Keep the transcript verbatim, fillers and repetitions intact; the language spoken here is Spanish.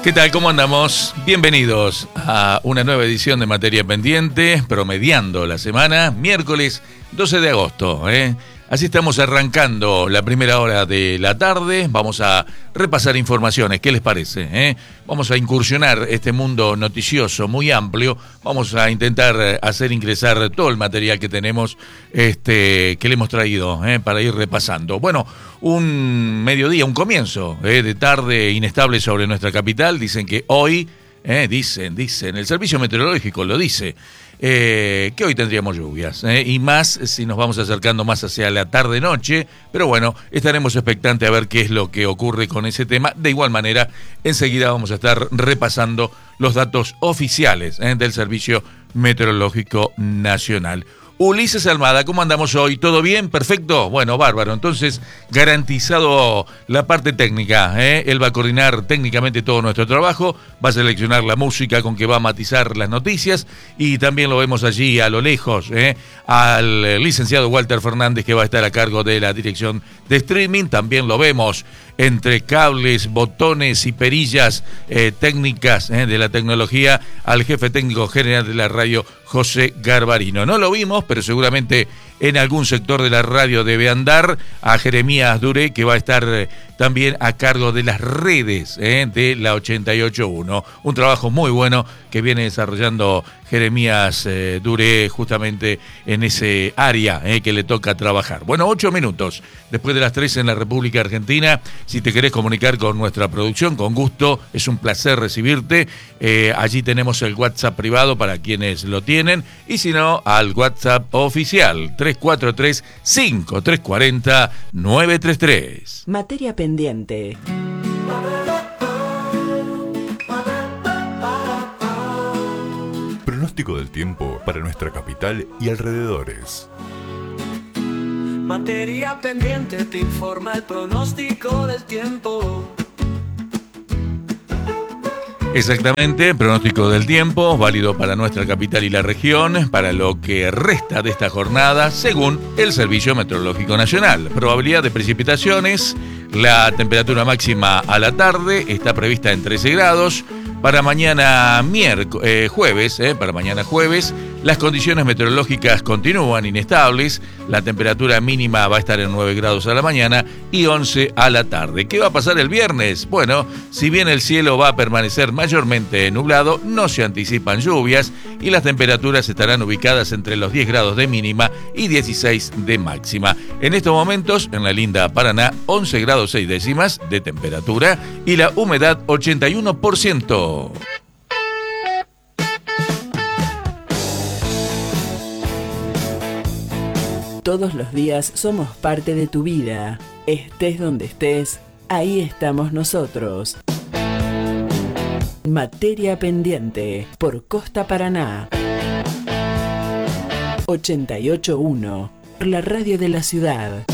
¿Qué tal? ¿Cómo andamos? Bienvenidos a una nueva edición de Materia Pendiente, promediando la semana, miércoles doce de agosto, ¿eh? Así estamos arrancando la primera hora de la tarde. Vamos a repasar informaciones. ¿Qué les parece? ¿Eh? Vamos a incursionar este mundo noticioso muy amplio. Vamos a intentar hacer ingresar todo el material que tenemos, este, que le hemos traído, ¿eh? Para ir repasando. Bueno, un mediodía, un comienzo ¿eh? de tarde inestable sobre nuestra capital. Dicen que hoy, ¿eh? dicen, dicen, el servicio meteorológico lo dice, Eh, que hoy tendríamos lluvias, eh, y más si nos vamos acercando más hacia la tarde-noche, pero bueno, estaremos expectantes a ver qué es lo que ocurre con ese tema. De igual manera, enseguida vamos a estar repasando los datos oficiales eh, del Servicio Meteorológico Nacional. Ulises Almada, ¿cómo andamos hoy? ¿Todo bien? ¿Perfecto? Bueno, bárbaro. Entonces, garantizado la parte técnica, ¿eh? Él va a coordinar técnicamente todo nuestro trabajo, va a seleccionar la música con que va a matizar las noticias y también lo vemos allí a lo lejos, ¿eh? Al licenciado Walter Fernández, que va a estar a cargo de la dirección de streaming. También lo vemos entre cables, botones y perillas eh, técnicas eh, de la tecnología al jefe técnico general de la radio, José Garbarino. No lo vimos, pero seguramente en algún sector de la radio debe andar, a Jeremías Duré, que va a estar eh, también a cargo de las redes eh, de la ochenta y ocho punto uno. Un trabajo muy bueno que viene desarrollando Jeremías eh, Duré justamente en ese área eh, que le toca trabajar. Bueno, ocho minutos después de las tres en la República Argentina. Si te querés comunicar con nuestra producción, con gusto, es un placer recibirte. Eh, allí tenemos el WhatsApp privado para quienes lo tienen, y si no, al WhatsApp oficial, tres cuatro tres, cinco tres cuatro cero, nueve tres tres. Materia pendiente. Pronóstico del tiempo para nuestra capital y alrededores. Materia pendiente te informa el pronóstico del tiempo. Exactamente, pronóstico del tiempo, válido para nuestra capital y la región, para lo que resta de esta jornada, según el Servicio Meteorológico Nacional. Probabilidad de precipitaciones, la temperatura máxima a la tarde está prevista en trece grados. Para mañana miércoles, eh, jueves, eh, para mañana jueves, las condiciones meteorológicas continúan inestables. La temperatura mínima va a estar en nueve grados a la mañana y once a la tarde. ¿Qué va a pasar el viernes? Bueno, si bien el cielo va a permanecer mayormente nublado, no se anticipan lluvias y las temperaturas estarán ubicadas entre los diez grados de mínima y dieciséis de máxima. En estos momentos, en la linda Paraná, once grados seis décimas de temperatura y la humedad ochenta y uno por ciento. Todos los días somos parte de tu vida. Estés donde estés, ahí estamos nosotros. Materia pendiente por Costa Paraná. ochenta y ocho punto uno, la radio de la ciudad.